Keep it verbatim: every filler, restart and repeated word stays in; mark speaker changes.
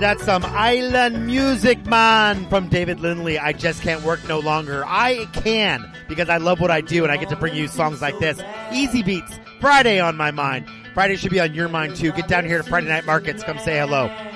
Speaker 1: That's some island music, man, from David Lindley. I just can't work no longer. I can, because I love what I do, and I get to bring you songs like this. Easy Beats, Friday on my mind. Friday should be on your mind, too. Get down here to Friday Night Markets. Come say hello.